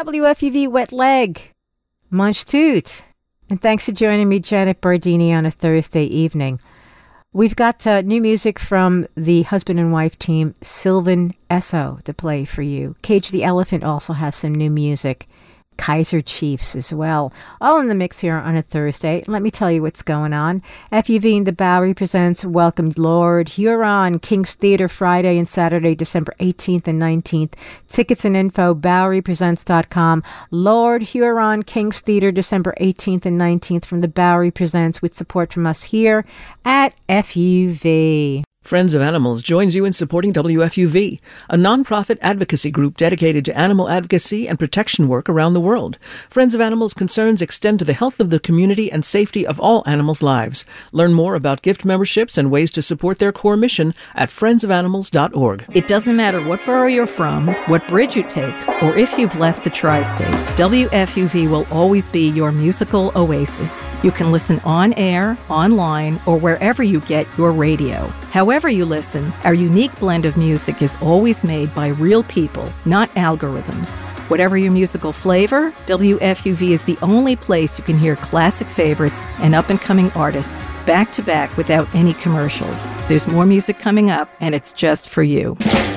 WFUV Wet Leg. Munch Toot. And thanks for joining me, Janet Bardini, on a Thursday evening. We've got new music from the husband and wife team, Sylvan Esso, to play for you. Cage the Elephant also has some new music. Kaiser Chiefs as well. All in the mix here on a Thursday. Let me tell you what's going on. FUV and the Bowery presents Welcome Lord Huron, King's Theater, Friday and Saturday, December 18th and 19th. Tickets and info, BoweryPresents.com. Lord Huron, King's Theater, December 18th and 19th from the Bowery Presents, with support from us here at FUV. Friends of Animals joins you in supporting WFUV, a nonprofit advocacy group dedicated to animal advocacy and protection work around the world. Friends of Animals concerns extend to the health of the community and safety of all animals' lives. Learn more about gift memberships and ways to support their core mission at friendsofanimals.org. It doesn't matter what borough you're from, what bridge you take, or if you've left the tri-state, WFUV will always be your musical oasis. You can listen on air, online, or wherever you get your radio. However you listen, our unique blend of music is always made by real people, not algorithms. Whatever your musical flavor, WFUV is the only place you can hear classic favorites and up-and-coming artists back to back without any commercials. There's more music coming up, and it's just for you.